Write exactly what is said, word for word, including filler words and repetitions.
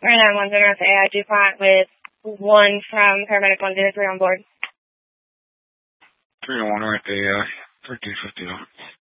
Right now, one zero A I DuPont with one from paramedic one zero three on board. three oh one, right, the uh, thirteen fifty.